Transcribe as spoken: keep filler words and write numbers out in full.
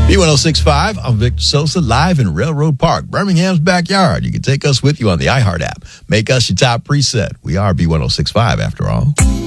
B one oh six point five, I'm Victor Sosa, live in Railroad Park, Birmingham's backyard. You can take us with you on the iHeart app. Make us your top preset. We are B one oh six point five after all.